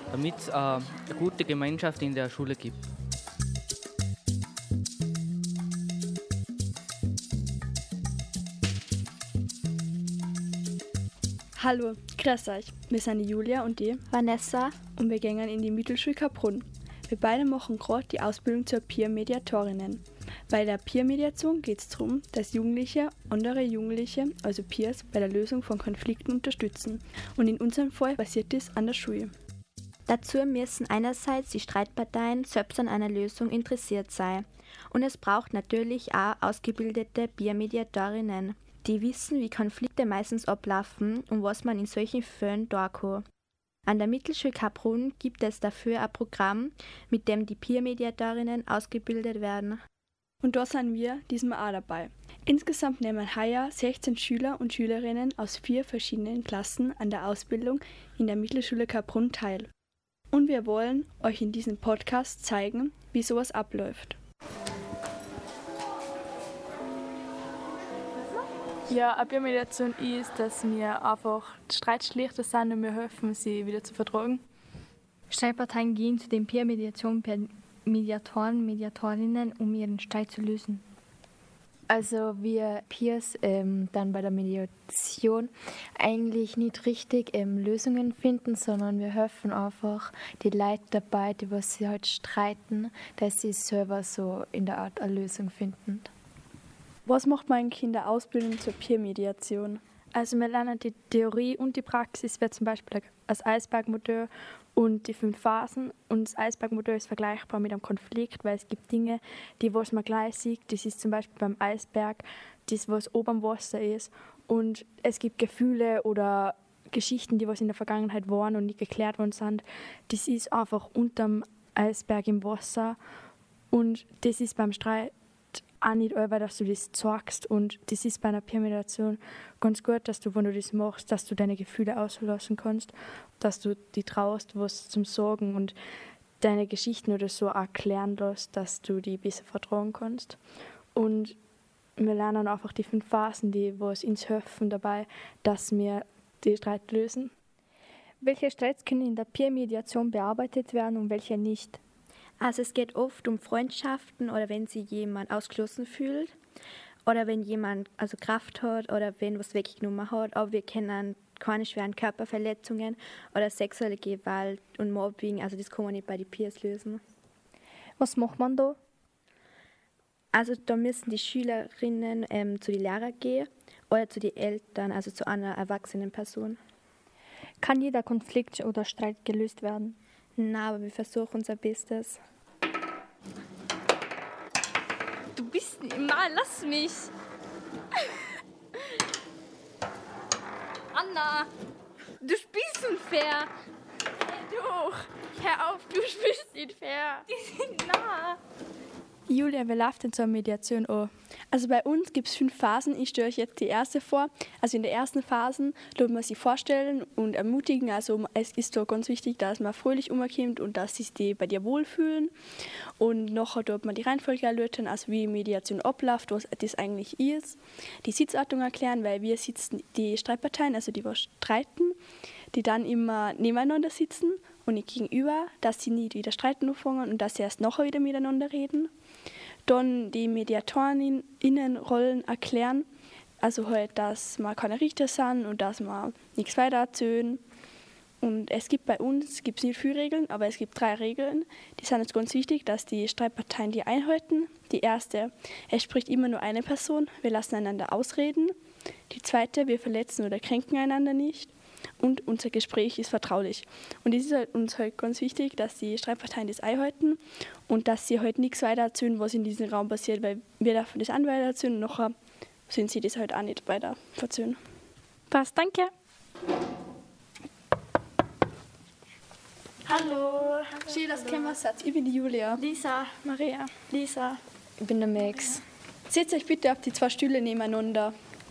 damit es eine gute Gemeinschaft in der Schule gibt. Hallo, grüß euch. Wir sind die Julia und die Vanessa und wir gehen in die Mittelschule Kaprun. Wir beide machen gerade die Ausbildung zur Peer-Mediatorinnen. Bei der Peer-Mediation geht es darum, dass Jugendliche andere Jugendliche, also Peers, bei der Lösung von Konflikten unterstützen. Und in unserem Fall passiert das an der Schule. Dazu müssen einerseits die Streitparteien selbst an einer Lösung interessiert sein. Und es braucht natürlich auch ausgebildete Peer-Mediatorinnen, die wissen, wie Konflikte meistens ablaufen und was man in solchen Fällen tun kann. An der Mittelschule Kaprun gibt es dafür ein Programm, mit dem die Peer-Mediatorinnen ausgebildet werden. Und da sind wir diesmal auch dabei. Insgesamt nehmen heuer 16 Schüler und Schülerinnen aus 4 verschiedenen Klassen an der Ausbildung in der Mittelschule Kaprun teil. Und wir wollen euch in diesem Podcast zeigen, wie sowas abläuft. Ja, eine Peer-Mediation ist, dass wir einfach Streitschlichter sind und wir helfen, sie wieder zu vertragen. Streitparteien gehen zu den Peer-Mediatoren, Mediatorinnen, um ihren Streit zu lösen. Also wir Peers dann bei der Mediation eigentlich nicht richtig Lösungen finden, sondern wir helfen einfach die Leute dabei, die was sie halt streiten, dass sie selber so in der Art eine Lösung finden. Was macht man eigentlich in der Ausbildung zur Peer-Mediation? Also wir lernen die Theorie und die Praxis, wie zum Beispiel das Eisbergmodell und die 5 Phasen. Und das Eisbergmodell ist vergleichbar mit einem Konflikt, weil es gibt Dinge, die was man gleich sieht. Das ist zum Beispiel beim Eisberg, das was oben am Wasser ist. Und es gibt Gefühle oder Geschichten, die was in der Vergangenheit waren und nicht geklärt worden sind. Das ist einfach unterm Eisberg im Wasser. Und das ist beim Streit auch nicht allweil, dass du das zeigst. Und das ist bei einer Peer-Mediation ganz gut, dass du, wenn du das machst, dass du deine Gefühle auslassen kannst, dass du dich traust, was zum Sagen und deine Geschichten oder so auch klären lässt, dass du die besser vertrauen kannst. Und wir lernen einfach die 5 Phasen, die was uns helfen dabei, dass wir die Streit lösen. Welche Streits können in der Peer-Mediation bearbeitet werden und welche nicht? Also es geht oft um Freundschaften oder wenn sich jemand ausgeschlossen fühlt oder wenn jemand also Kraft hat oder wenn was weggenommen hat. Aber wir kennen keine schweren Körperverletzungen oder sexuelle Gewalt und Mobbing, also das kann man nicht bei den Peers lösen. Was macht man da? Also da müssen die Schülerinnen zu den Lehrern gehen oder zu den Eltern, also zu einer erwachsenen Person. Kann jeder Konflikt oder Streit gelöst werden? Na, aber wir versuchen unser Bestes. Du bist Mann, lass mich! Anna, du spielst unfair! Doch, hör auf, du spielst nicht fair. Die sind nah! Julia, wie läuft denn so eine Mediation an? Also bei uns gibt es 5 Phasen. Ich stelle euch jetzt die erste vor. Also in der ersten Phase tut man sich vorstellen und ermutigen. Also es ist so ganz wichtig, dass man fröhlich umkommt und dass sich die bei dir wohlfühlen. Und nachher tut man die Reihenfolge erläutern, also wie Mediation abläuft, was das eigentlich ist. Die Sitzordnung erklären, weil wir sitzen die Streitparteien, also die was streiten, die dann immer nebeneinander sitzen und nicht gegenüber, dass sie nicht wieder streiten anfangen und dass sie erst nachher wieder miteinander reden. Dann die Mediatorinnen-Rollen erklären, also halt, dass wir keine Richter sind und dass wir nichts weiter erzählen. Und es gibt bei uns nicht viele Regeln, aber es gibt 3 Regeln. Die sind jetzt ganz wichtig, dass die Streitparteien die einhalten. Die erste, es spricht immer nur eine Person, wir lassen einander ausreden. Die zweite, wir verletzen oder kränken einander nicht. Und unser Gespräch ist vertraulich. Und es ist halt uns halt ganz wichtig, dass die Streitparteien das einhalten und dass sie halt nichts weiter erzählen, was in diesem Raum passiert, weil wir dürfen das weiter erzählen und nachher sind sie das halt auch nicht weiter erzählen. Passt, danke. Hallo, schön, dass ihr seid. Ich bin die Julia. Lisa, Maria. Lisa. Ich bin der Max. Setzt euch bitte auf die 2 Stühle nebeneinander.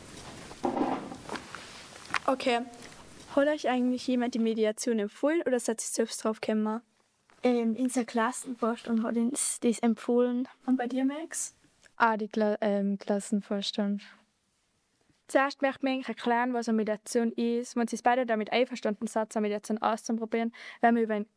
Okay. Hat euch eigentlich jemand die Mediation empfohlen oder seid ihr selbst drauf gekommen? Unser Klassenvorstand hat uns das empfohlen. Und bei dir, Max? Die Klassenvorstand. Zuerst möchte ich eigentlich erklären, was eine Mediation ist. Wenn Sie beide damit einverstanden sind, eine Mediation auszuprobieren, werden wir über